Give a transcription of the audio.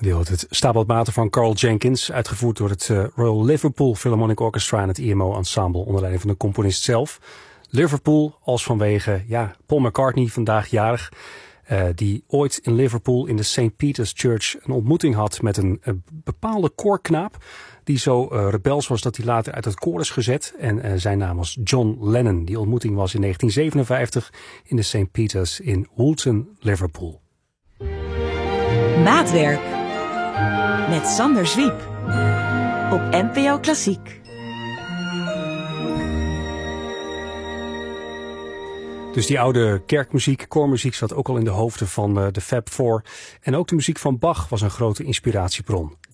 Het Stabat van Carl Jenkins, uitgevoerd door het Royal Liverpool Philharmonic Orchestra en het IMO Ensemble onder leiding van de componist zelf. Liverpool als vanwege Paul McCartney vandaag jarig, die ooit in Liverpool in de St. Peter's Church een ontmoeting had met een bepaalde koorknaap die zo rebels was dat hij later uit het koor is gezet. En zijn naam was John Lennon. Die ontmoeting was in 1957 in de St. Peter's in Woolton, Liverpool. Maatwerk met Sander Zwiep op NPO Klassiek. Dus die oude kerkmuziek, koormuziek zat ook al in de hoofden van de Fab Four. En ook de muziek van Bach was een grote inspiratiebron.